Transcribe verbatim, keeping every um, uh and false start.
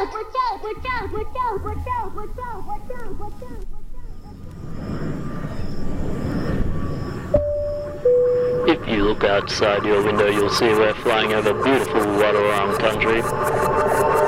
If you look outside your window, you'll see we're flying over beautiful Wadawurrung country.